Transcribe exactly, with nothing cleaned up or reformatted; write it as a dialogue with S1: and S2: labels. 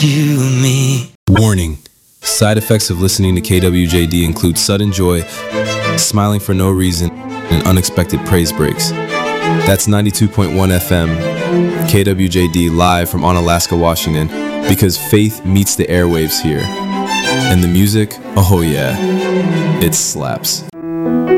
S1: to me.
S2: Warning. Side effects of listening to K W J D include sudden joy, smiling for no reason, and unexpected praise breaks. That's ninety-two point one F M, K W J D, live from Onalaska, Washington, because faith meets the airwaves here. And the music, oh yeah, it slaps.